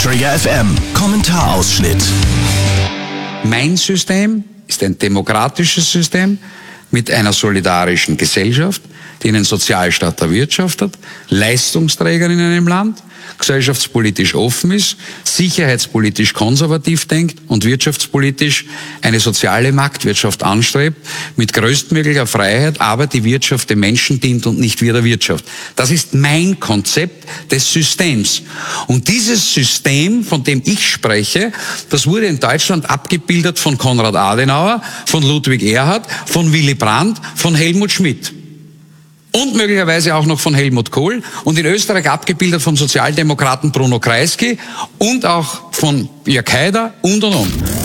Trigger FM Kommentarausschnitt. Mein System ist ein demokratisches System mit einer solidarischen Gesellschaft, die einen Sozialstaat erwirtschaftet, Leistungsträger in einem Land, gesellschaftspolitisch offen ist, sicherheitspolitisch konservativ denkt und wirtschaftspolitisch eine soziale Marktwirtschaft anstrebt, mit größtmöglicher Freiheit, aber die Wirtschaft dem Menschen dient und nicht wir der Wirtschaft. Das ist mein Konzept des Systems. Und dieses System, von dem ich spreche, das wurde in Deutschland abgebildet von Konrad Adenauer, von Ludwig Erhard, von Willy Brandt, von Helmut Schmidt. Und möglicherweise auch noch von Helmut Kohl und in Österreich abgebildet vom Sozialdemokraten Bruno Kreisky und auch von Jörg Haider und.